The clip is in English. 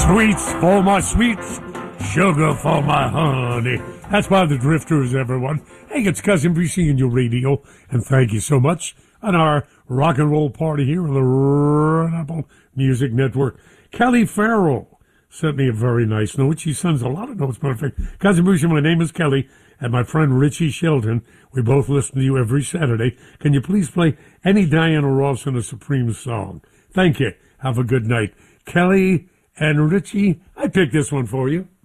Sweets for my sweets, sugar for my honey. That's by the Drifters, everyone. Hey, it's Cousin BC in your radio, and thank you so much on our rock and roll party here on the Red Apple Music Network. Kelly Farrell sent me a very nice note. She sends a lot of notes, perfect. Cousin BC, my name is Kelly, and my friend Richie Shelton. We both listen to you every Saturday. Can you please play any Diana Ross and the Supremes song? Thank you. Have a good night. Kelly and Richie, I picked this one for you.